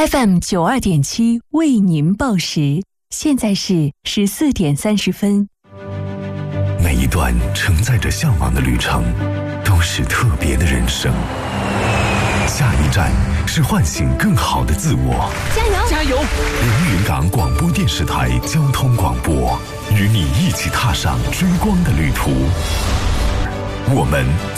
FM92.7为您报时，现在是14点30分。 每一段承载着向往的旅程，都是特别的人生。下一站是唤醒更好的自我。 加油！ 加油！ 连云港广播电视台交通广播，与你一起踏上追光的旅途。我们